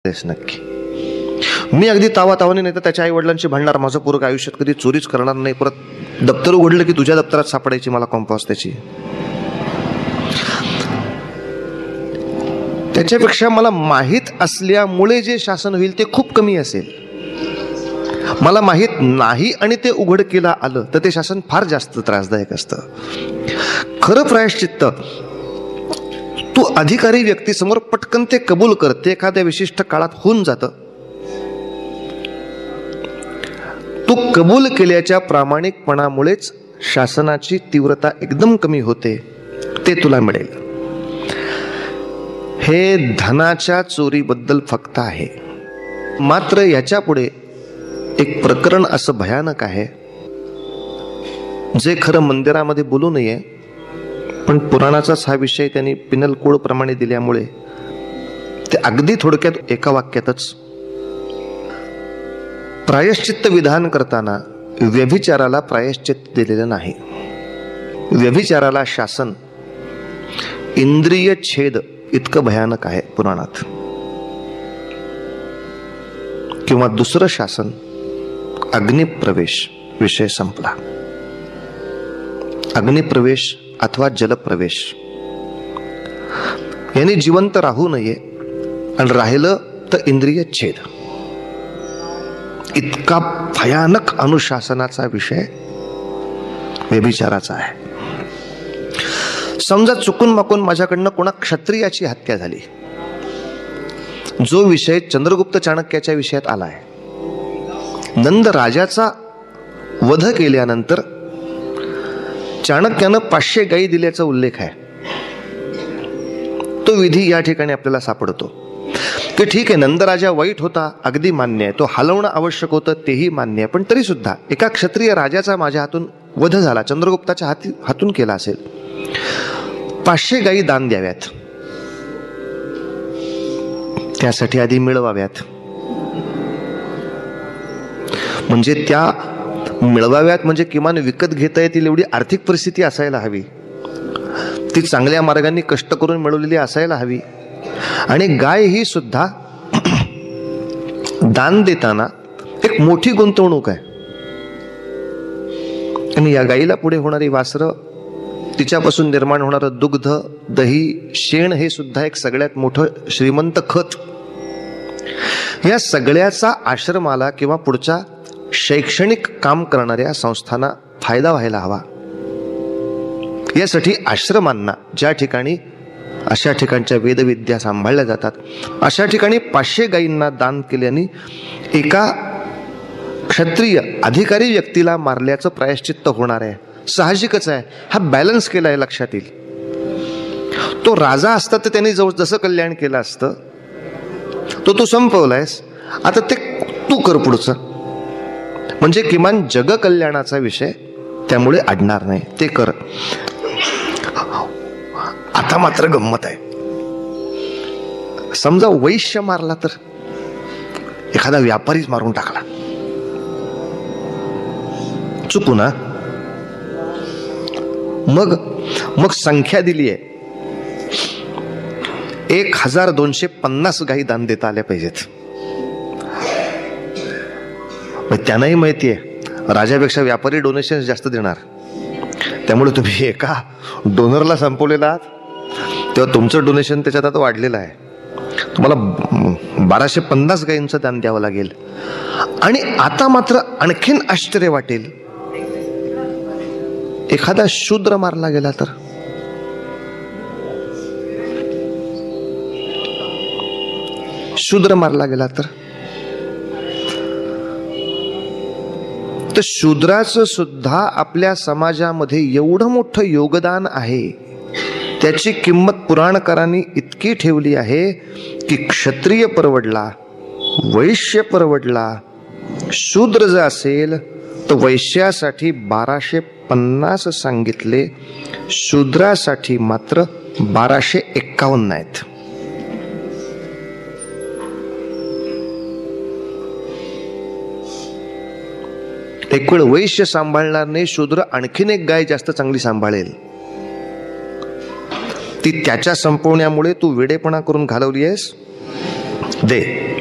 तेच नक्की. मी अगदी तावातावाने नाही तर त्याच्या आई वडिलांशी भांडणार, माझं पूर्ण आयुष्यात कधी चोरीच करणार नाही, परत दप्तर उघडलं की तुझ्या दप्तरात सापडायची मला कॉम्पास त्याची. त्याच्यापेक्षा मला माहीत असल्यामुळे जे शासन होईल ते खूप कमी असेल. मला माहीत नाही आणि ते उघडकीला आलं तर ते शासन फार जास्त त्रासदायक असतं. खरं प्रायश्चित्त तू अधिकारी व्यक्तीसमोर पटकन ते कबूल करते, एखाद्या विशिष्ट काळात होऊन जातं. तू कबूल केल्याच्या प्रामाणिकपणामुळेच शासनाची तीव्रता एकदम कमी होते, ते तुला मिळेल. हे धनाच्या चोरीबद्दल फक्त आहे. मात्र याच्या पुढे एक प्रकरण असं भयानक आहे जे खरं मंदिरामध्ये बोलू नये, पण पुराणाचाच हा विषय त्यांनी पिनल कोड प्रमाणे दिल्यामुळे ते अगदी थोडक्यात एका वाक्यातच. प्रायश्चित्त विधान करताना व्यभिचाराला प्रायश्चित्त दिलेलं नाही. व्यभिचाराला शासन इंद्रिय छेद इतकं भयानक आहे पुराणात. किंवा दुसरं शासन अग्निप्रवेश, विषय संपला. अग्निप्रवेश अथवा जलप्रवेश यांनी जिवंत राहू नये, आणि राहिलं तर इंद्रिय छेद. इतका भयानक अनुशासनाचा विषय व्यभिचाराचा आहे. समजा चुकून माकून माझ्याकडनं कोणा क्षत्रियाची हत्या झाली, जो विषय चंद्रगुप्त चाणक्याच्या विषयात आलाय. नंद राजाचा वध केल्यानंतर चाणक्यानं 500 गायी दिल्याचा उल्लेख आहे. तो विधी या ठिकाणी आपल्याला सापडतो. ते ठीक आहे, नंदराजा वाईट होता, अगदी मान्य आहे. तो हलवणं आवश्यक होतं, तेही मान्य आहे. पण तरी सुद्धा एका क्षत्रिय राजाचा माझ्या हातून वध झाला, चंद्रगुप्ताच्या हातून केला असेल, 500 गायी दान द्याव्यात. त्यासाठी आधी मिळवाव्यात. म्हणजे त्या मिळवाव्यात म्हणजे किमान विकत घेता येतील एवढी आर्थिक परिस्थिती असायला हवी. ती चांगल्या मार्गाने कष्ट करून मिळवलेली असायला हवी. आणि गाय ही सुद्धा दान देताना एक मोठी गुंतवणूक आहे. आणि या गायीला पुढे होणारी वासरं, तिच्यापासून निर्माण होणारं दुग्ध, दही, शेण हे सुद्धा एक सगळ्यात मोठं श्रीमंत खत. या सगळ्याचा आश्रमाला किंवा पुढच्या शैक्षणिक काम करणाऱ्या संस्थांना फायदा व्हायला हवा. यासाठी आश्रमांना, ज्या ठिकाणी अशा ठिकाणच्या वेदविद्या सांभाळल्या जातात, अशा ठिकाणी 500 गायींना दान केल्याने एका क्षत्रिय अधिकारी व्यक्तीला मारल्याचं प्रायश्चित्त होणार आहे. साहजिकच आहे. हा बॅलन्स केला आहे, लक्षात येईल. तो राजा असता तर त्याने जसं कल्याण केलं असतं, तो तू संपवलायस, आता ते तू कर पुढचं. म्हणजे किमान जग कल्याणाचा विषय त्यामुळे अडणार नाही, ते कर. आता मात्र गंमत आहे. समजा वैश्य मारला तर, एखादा व्यापारीच मारून टाकला चुकून, मग संख्या दिली आहे 1250 गायी दान देता आल्या पाहिजेत. त्यांनाही माहिती आहे राजापेक्षा व्यापारी डोनेशन जास्त देणार. त्यामुळे तुम्ही एका डोनरला संपवलेला आहात, तेव्हा तुमचं डोनेशन त्याच्यात आता वाढलेलं आहे. तुम्हाला 1250 गायींचं दान द्यावं लागेल. आणि आता मात्र आणखीन आश्चर्य वाटेल, एखादा शूद्र मारला गेला तर. शूद्र मारला गेला तर शूद्राचं सुद्धा आपल्या समाजामध्ये एवढं मोठं योगदान आहे. त्याची किंमत पुराणकारांनी इतकी ठेवली आहे की क्षत्रिय परवडला, वैश्य परवडला, शूद्र जर असेल तर वैश्यासाठी 1250 सांगितले, शूद्रासाठी मात्र 1251 आहेत. एक वेळ वैश्य सांभाळणार नाही, शूद्र आणखीन एक गाय जास्त चांगली सांभाळेल. ती त्याच्या संपवण्यामुळे तू वेडेपणा करून घालवली आहेस, दे.